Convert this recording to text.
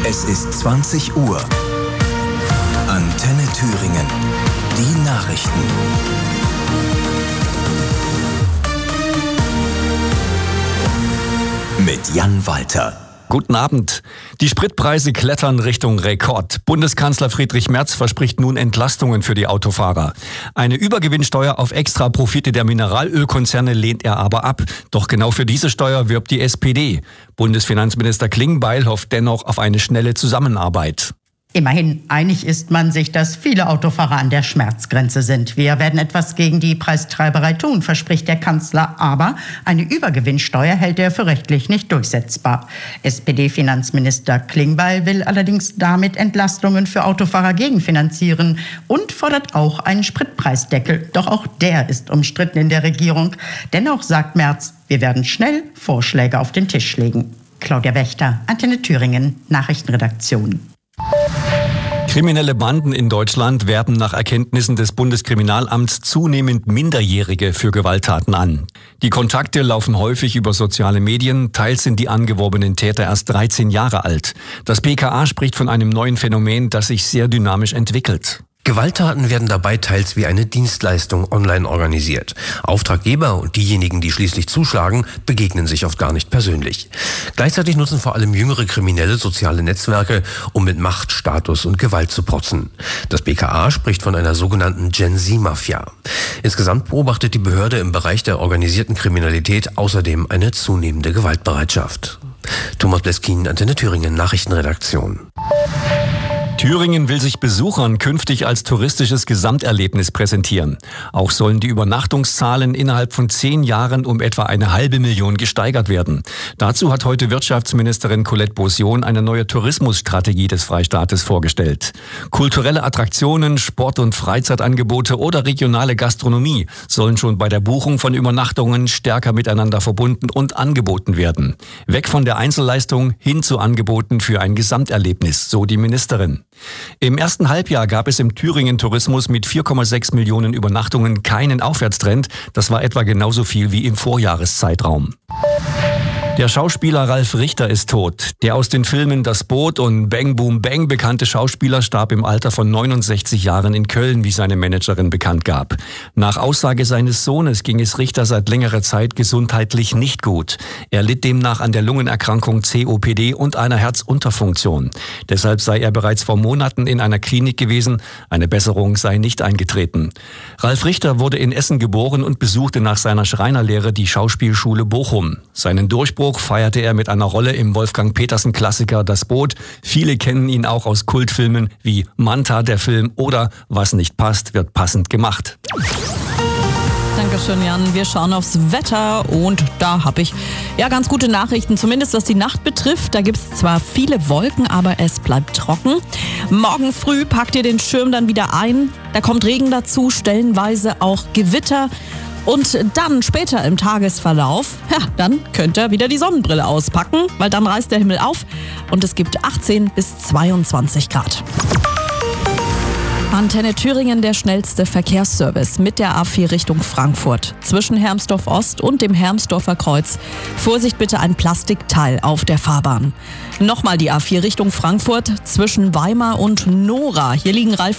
Es ist 20 Uhr. Antenne Thüringen. Die Nachrichten. Mit Jan Walter. Guten Abend. Die Spritpreise klettern Richtung Rekord. Bundeskanzler Friedrich Merz verspricht nun Entlastungen für die Autofahrer. Eine Übergewinnsteuer auf Extraprofite der Mineralölkonzerne lehnt er aber ab. Doch genau für diese Steuer wirbt die SPD. Bundesfinanzminister Klingbeil hofft dennoch auf eine schnelle Zusammenarbeit. Immerhin einig ist man sich, dass viele Autofahrer an der Schmerzgrenze sind. Wir werden etwas gegen die Preistreiberei tun, verspricht der Kanzler. Aber eine Übergewinnsteuer hält er für rechtlich nicht durchsetzbar. SPD-Finanzminister Klingbeil will allerdings damit Entlastungen für Autofahrer gegenfinanzieren und fordert auch einen Spritpreisdeckel. Doch auch der ist umstritten in der Regierung. Dennoch sagt Merz, wir werden schnell Vorschläge auf den Tisch legen. Claudia Wächter, Antenne Thüringen, Nachrichtenredaktion. Kriminelle Banden in Deutschland werben nach Erkenntnissen des Bundeskriminalamts zunehmend Minderjährige für Gewalttaten an. Die Kontakte laufen häufig über soziale Medien, teils sind die angeworbenen Täter erst 13 Jahre alt. Das BKA spricht von einem neuen Phänomen, das sich sehr dynamisch entwickelt. Gewalttaten werden dabei teils wie eine Dienstleistung online organisiert. Auftraggeber und diejenigen, die schließlich zuschlagen, begegnen sich oft gar nicht persönlich. Gleichzeitig nutzen vor allem jüngere Kriminelle soziale Netzwerke, um mit Macht, Status und Gewalt zu protzen. Das BKA spricht von einer sogenannten Gen-Z-Mafia. Insgesamt beobachtet die Behörde im Bereich der organisierten Kriminalität außerdem eine zunehmende Gewaltbereitschaft. Thomas Bleskin, Antenne Thüringen, Nachrichtenredaktion. Thüringen will sich Besuchern künftig als touristisches Gesamterlebnis präsentieren. Auch sollen die Übernachtungszahlen innerhalb von 10 Jahren um etwa 500.000 gesteigert werden. Dazu hat heute Wirtschaftsministerin Colette Beausion eine neue Tourismusstrategie des Freistaates vorgestellt. Kulturelle Attraktionen, Sport- und Freizeitangebote oder regionale Gastronomie sollen schon bei der Buchung von Übernachtungen stärker miteinander verbunden und angeboten werden. Weg von der Einzelleistung hin zu Angeboten für ein Gesamterlebnis, so die Ministerin. Im ersten Halbjahr gab es im Thüringen-Tourismus mit 4,6 Millionen Übernachtungen keinen Aufwärtstrend. Das war etwa genauso viel wie im Vorjahreszeitraum. Der Schauspieler Ralf Richter ist tot. Der aus den Filmen Das Boot und Bang Boom Bang bekannte Schauspieler starb im Alter von 69 Jahren in Köln, wie seine Managerin bekannt gab. Nach Aussage seines Sohnes ging es Richter seit längerer Zeit gesundheitlich nicht gut. Er litt demnach an der Lungenerkrankung COPD und einer Herzunterfunktion. Deshalb sei er bereits vor Monaten in einer Klinik gewesen. Eine Besserung sei nicht eingetreten. Ralf Richter wurde in Essen geboren und besuchte nach seiner Schreinerlehre die Schauspielschule Bochum. Seinen Durchbruch feierte er mit einer Rolle im Wolfgang-Petersen-Klassiker Das Boot. Viele kennen ihn auch aus Kultfilmen wie Manta, der Film, oder Was nicht passt, wird passend gemacht. Dankeschön, Jan. Wir schauen aufs Wetter und da habe ich ganz gute Nachrichten, zumindest was die Nacht betrifft. Da gibt es zwar viele Wolken, aber es bleibt trocken. Morgen früh packt ihr den Schirm dann wieder ein. Da kommt Regen dazu, stellenweise auch Gewitter. Und dann später im Tagesverlauf, dann könnt ihr wieder die Sonnenbrille auspacken, weil dann reißt der Himmel auf und es gibt 18 bis 22 Grad. Antenne Thüringen, der schnellste Verkehrsservice mit der A4 Richtung Frankfurt. Zwischen Hermsdorf Ost und dem Hermsdorfer Kreuz. Vorsicht bitte, ein Plastikteil auf der Fahrbahn. Nochmal die A4 Richtung Frankfurt zwischen Weimar und Nora. Hier liegen